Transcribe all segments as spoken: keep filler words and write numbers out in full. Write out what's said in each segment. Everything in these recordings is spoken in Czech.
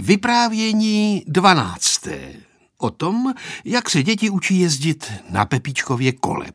Vyprávění dvanácté. O tom, jak se děti učí jezdit na Pepíčkově kole.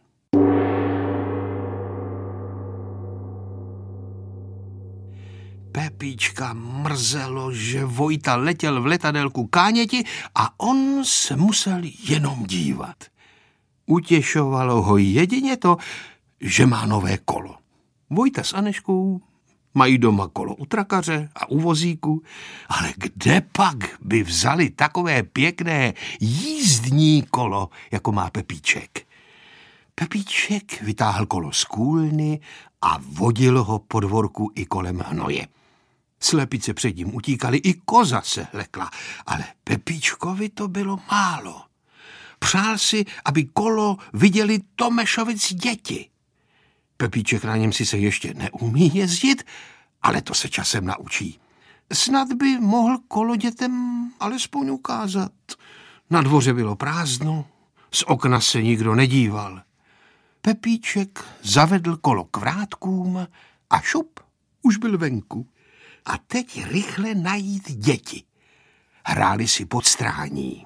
Pepíčka mrzelo, že Vojta letěl v letadélku Káněti a on se musel jenom dívat. Utěšovalo ho jedině to, že má nové kolo. Vojta s Aneškou mají doma kolo u trakaře a u vozíku, ale kde pak by vzali takové pěkné jízdní kolo, jako má Pepíček? Pepíček vytáhl kolo z kůlny a vodil ho po dvorku i kolem hnoje. Slepice před ním utíkaly, i koza se lekla, ale Pepíčkovi to bylo málo. Přál si, aby kolo viděli Tomešovic děti. Pepíček na něm si se ještě neumí jezdit, ale to se časem naučí. Snad by mohl kolo dětem alespoň ukázat. Na dvoře bylo prázdno, z okna se nikdo nedíval. Pepíček zavedl kolo k vrátkům a šup, už byl venku. A teď rychle najít děti. Hráli si pod strání.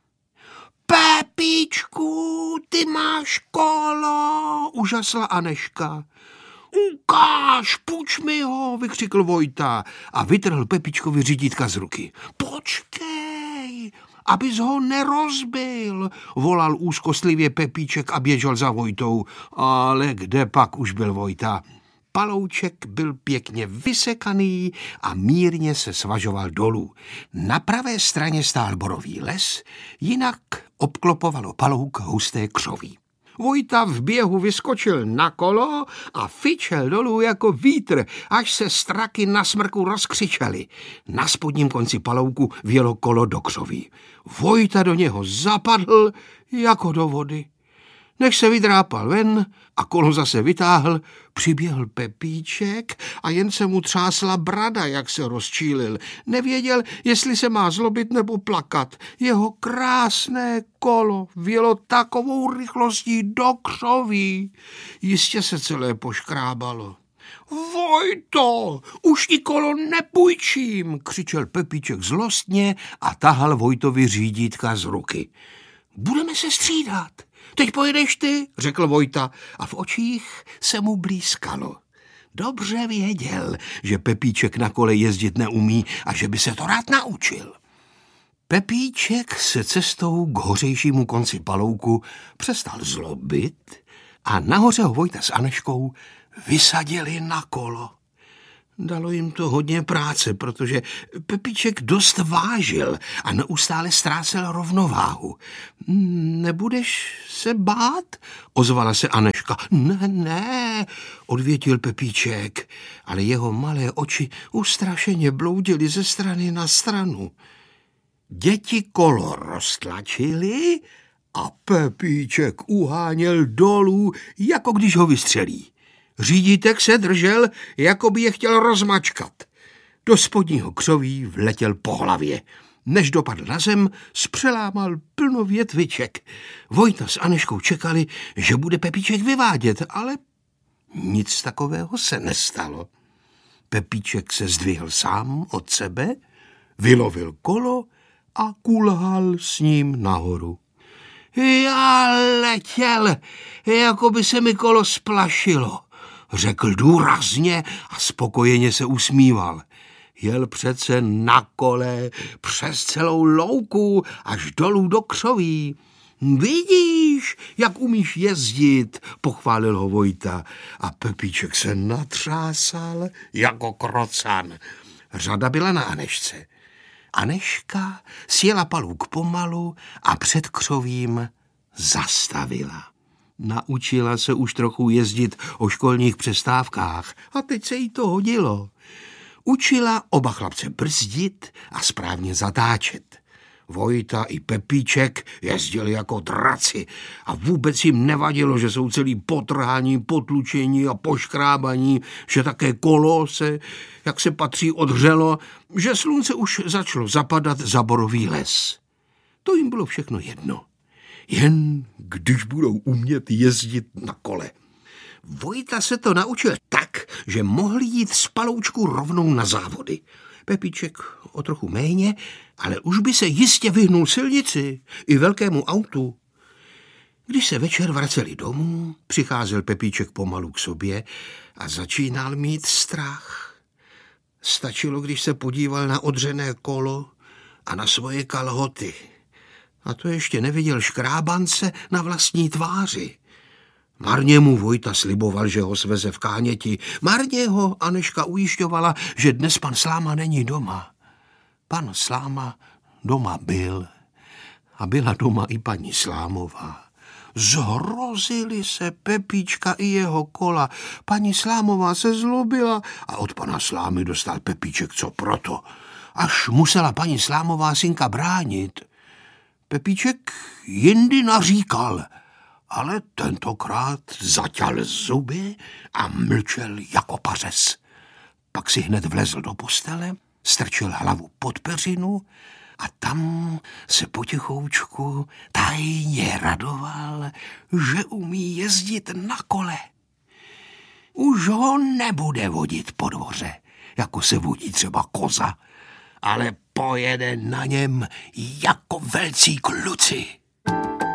Pepíčku, ty máš kolo, užasla Aneška. Ukáž, půjč mi ho, vykřikl Vojta a vytrhl Pepíčkovi řídítka z ruky. Počkej, abys ho nerozbil, volal úzkostlivě Pepíček a běžel za Vojtou, ale kde pak už byl Vojta? Palouček byl pěkně vysekaný a mírně se svažoval dolů. Na pravé straně stál borový les, jinak obklopovalo palouk husté křoví. Vojta v běhu vyskočil na kolo a fičel dolů jako vítr, až se straky na smrku rozkřičely. Na spodním konci palouku vjelo kolo do křoví. Vojta do něho zapadl jako do vody. Než se vydrápal ven a kolo zase vytáhl, přiběhl Pepíček a jen se mu třásla brada, jak se rozčílil. Nevěděl, jestli se má zlobit nebo plakat. Jeho krásné kolo vjelo takovou rychlostí do křoví. Jistě se celé poškrábalo. Vojto, už ti kolo nepůjčím, křičel Pepíček zlostně a tahal Vojtovi řídítka z ruky. Budeme se střídat. Teď pojedeš ty, řekl Vojta a v očích se mu blízkalo. Dobře věděl, že Pepíček na kole jezdit neumí a že by se to rád naučil. Pepíček se cestou k hořejšímu konci palouku přestal zlobit a nahoře ho Vojta s Aneškou vysadili na kolo. Dalo jim to hodně práce, protože Pepíček dost vážil a neustále ztrácel rovnováhu. Nebudeš se bát? Ozvala se Aneška. Ne, ne, odvětil Pepíček, ale jeho malé oči ustrašeně bloudily ze strany na stranu. Děti kolo roztlačili a Pepíček uháněl dolů, jako když ho vystřelí. Řídítek se držel, jako by je chtěl rozmačkat. Do spodního křoví vletěl po hlavě. Než dopadl na zem, spřelámal plno větviček. Vojta s Aneškou čekali, že bude Pepíček vyvádět, ale nic takového se nestalo. Pepíček se zdvihl sám od sebe, vylovil kolo a kulhal s ním nahoru. Já letěl, jako by se mi kolo splašilo, řekl důrazně a spokojeně se usmíval. Jel přece na kole přes celou louku až dolů do křoví. Vidíš, jak umíš jezdit, pochválil ho Vojta a Pepíček se natřásal jako krocan. Řada byla na Anešce. Aneška sjela palouk pomalu a před křovím zastavila. Naučila se už trochu jezdit o školních přestávkách a teď se jí to hodilo. Učila oba chlapce brzdit a správně zatáčet. Vojta i Pepíček jezdili jako draci a vůbec jim nevadilo, že jsou celý potrhání, potlučení a poškrábaní, že také kolo se, jak se patří, odhřelo, že slunce už začalo zapadat za borový les. To jim bylo všechno jedno. Jen když budou umět jezdit na kole. Vojta se to naučil tak, že mohl jít z paloučku rovnou na závody. Pepíček o trochu méně, ale už by se jistě vyhnul silnici i velkému autu. Když se večer vraceli domů, přicházel Pepíček pomalu k sobě a začínal mít strach. Stačilo, když se podíval na odřené kolo a na svoje kalhoty. A to ještě neviděl škrábance na vlastní tváři. Marně mu Vojta sliboval, že ho sveze v Káněti. Marně ho Anežka ujišťovala, že dnes pan Sláma není doma. Pan Sláma doma byl a byla doma i paní Slámová. Zhrozili se Pepíčka i jeho kola. Paní Slámová se zlobila a od pana Slámy dostal Pepíček co proto. Až musela paní Slámová synka bránit. Pepíček jindy naříkal, ale tentokrát zaťal zuby a mlčel jako pařez. Pak si hned vlezl do postele, strčil hlavu pod peřinu a tam se potichoučku tajně radoval, že umí jezdit na kole. Už ho nebude vodit po dvoře, jako se vodí třeba koza, ale pojede na něm jako velcí kluci.